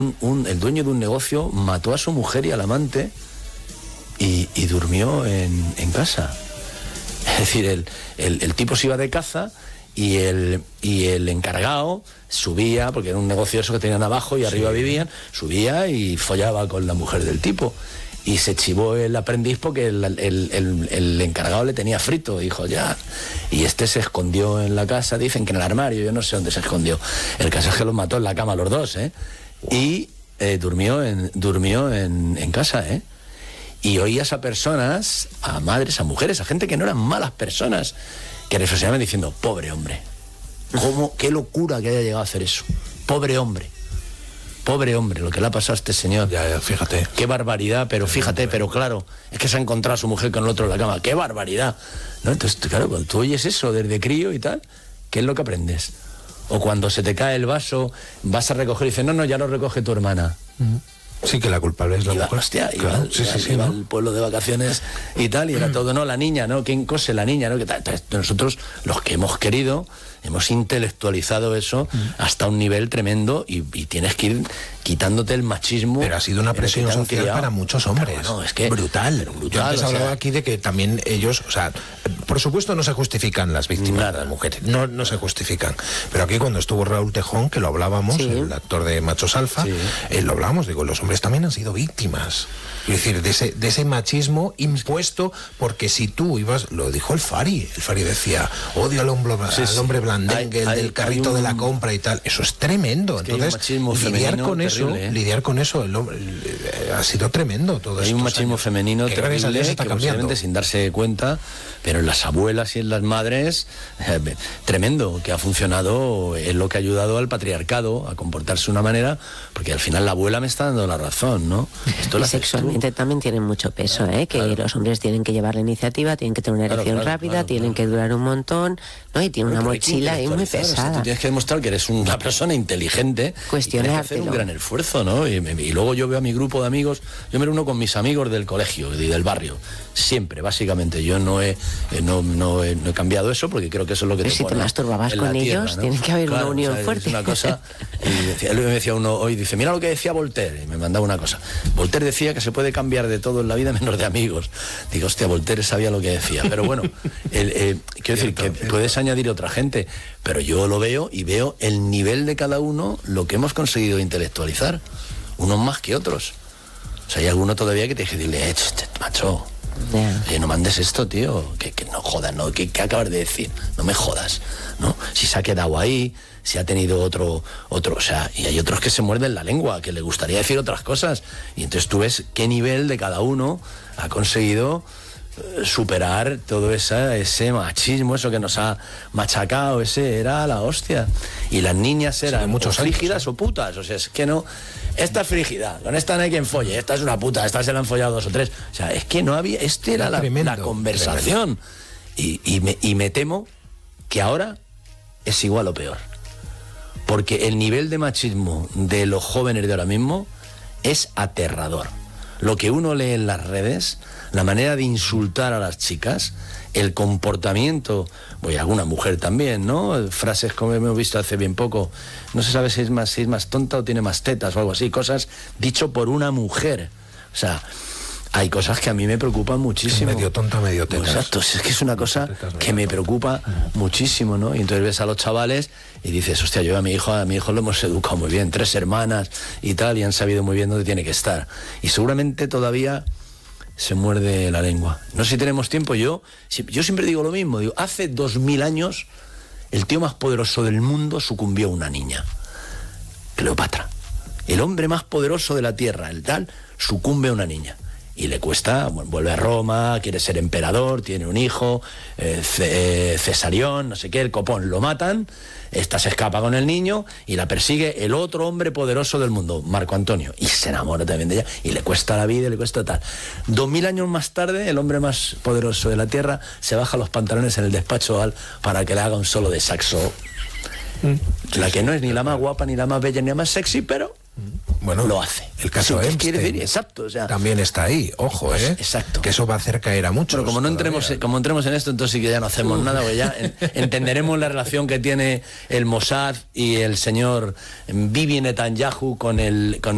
el dueño de un negocio mató a su mujer y al amante y durmió en casa. Es decir, el tipo se iba de caza y el encargado subía, porque era un negocio eso que tenían abajo y arriba vivían, subía y follaba con la mujer del tipo. Y se chivó el aprendiz porque el encargado le tenía frito, dijo ya. Y este se escondió en la casa, dicen que en el armario, yo no sé dónde se escondió. El caso es que los mató en la cama los dos, ¿eh? Y durmió en casa, ¿eh? Y oías a personas, a madres, a mujeres, a gente que no eran malas personas, que reflexionaban diciendo, pobre hombre, qué locura que haya llegado a hacer eso, pobre hombre, lo que le ha pasado a este señor. Ya, fíjate. Qué barbaridad, pero fíjate, pero claro, es que se ha encontrado a su mujer con el otro en la cama, qué barbaridad, ¿no? Entonces, claro, cuando tú oyes eso desde crío y tal, ¿qué es lo que aprendes? O cuando se te cae el vaso, vas a recoger y dices, no, ya lo recoge tu hermana. Sí, que la culpable es la mujer. Hostia, claro. iba al pueblo de vacaciones y tal, y era todo, no, la niña, ¿no? ¿Quién cose la niña, no? ¿Qué tal? Nosotros, los que hemos querido, hemos intelectualizado eso hasta un nivel tremendo y tienes que ir quitándote el machismo. Pero ha sido una presión social para muchos hombres. No, es que brutal. Yo antes hablaba aquí de que también ellos, o sea, por supuesto no se justifican las víctimas de las mujeres, no se justifican. Pero aquí cuando estuvo Raúl Tejón, que lo hablábamos, el actor de Machos Alfa, lo hablábamos, digo, los hombres también han sido víctimas. Es decir, de ese machismo impuesto, porque si tú ibas, lo dijo el Fari decía, odio al hombre blandengue, el del carrito de la compra y tal. Eso es tremendo. Entonces, lidiar con eso, el hombre, ha sido tremendo todo esto. Hay un machismo femenino terrible que posiblemente sin darse cuenta, pero en las abuelas y en las madres, tremendo, que ha funcionado, es lo que ha ayudado al patriarcado a comportarse de una manera, porque al final la abuela me está dando la razón, ¿no? Esto y sexualmente también tienen mucho peso, que claro. Los hombres tienen que llevar la iniciativa, tienen que tener una erección rápida, tienen que durar un montón, ¿no? Y tiene una mochila ahí muy pesada. O sea, tú tienes que demostrar que eres una persona inteligente, cuestionártelo. Y tienes que hacer un gran esfuerzo, ¿no? Y luego yo veo a mi grupo de amigos, yo me reúno con mis amigos del colegio y del barrio, siempre, básicamente. Yo no he cambiado eso porque creo que eso es lo que pero si te masturbabas con ellos, ¿no? Tiene que haber una unión fuerte. Es una cosa, y me decía uno hoy, dice, mira lo que decía Voltaire, y me mandaba una cosa. Voltaire decía que se puede cambiar de todo en la vida menos de amigos. Digo, hostia, Voltaire sabía lo que decía. Pero bueno, quiero decir que puedes añadir otra gente, pero yo lo veo y veo el nivel de cada uno, lo que hemos conseguido intelectualizar, unos más que otros. O sea, hay alguno todavía que te dice, dile, macho, no mandes esto, tío, que no jodas, ¿no? ¿Qué acabas de decir? No me jodas, ¿no? Si se ha quedado ahí, si ha tenido otro, o sea, y hay otros que se muerden la lengua, que le gustaría decir otras cosas, y entonces tú ves qué nivel de cada uno ha conseguido superar todo ese machismo, eso que nos ha machacado, ese era la hostia. Y las niñas eran muchos frígidas o putas, o sea, es que no, esta es frígida, con esta no hay quien folle, esta es una puta, esta se la han follado 2 o 3, o sea, es que no había, era la conversación. Y me temo que ahora es igual o peor, porque el nivel de machismo de los jóvenes de ahora mismo es aterrador. Lo que uno lee en las redes, la manera de insultar a las chicas, el comportamiento, alguna mujer también, ¿no? Frases como hemos visto hace bien poco, no se sabe si es más tonta o tiene más tetas o algo así, cosas dicho por una mujer. O sea, hay cosas que a mí me preocupan muchísimo. Medio tonta, medio tetas. Exacto, es que es una cosa que me preocupa muchísimo, ¿no? Y entonces ves a los chavales y dices, hostia, yo a mi hijo lo hemos educado muy bien, 3 hermanas y tal, y han sabido muy bien dónde tiene que estar. Y seguramente todavía se muerde la lengua. No sé si tenemos tiempo, yo siempre digo lo mismo, digo, hace 2000 años el tío más poderoso del mundo sucumbió a una niña, Cleopatra. El hombre más poderoso de la tierra, el tal, sucumbe a una niña. Y le cuesta, vuelve a Roma, quiere ser emperador, tiene un hijo, Cesarión, no sé qué, el copón, lo matan, esta se escapa con el niño y la persigue el otro hombre poderoso del mundo, Marco Antonio, y se enamora también de ella, y le cuesta la vida, le cuesta tal. 2000 años más tarde, el hombre más poderoso de la tierra se baja los pantalones en el despacho para que le haga un solo de saxo. La que no es ni la más guapa, ni la más bella, ni la más sexy, pero lo hace. El caso Einstein quiere decir, exacto, o sea, también está ahí, ojo, exacto. Que eso va a hacer caer a muchos. Pero como entremos en esto, entonces sí que ya no hacemos nada, porque ya entenderemos la relación que tiene el Mossad y el señor Bibi Netanyahu con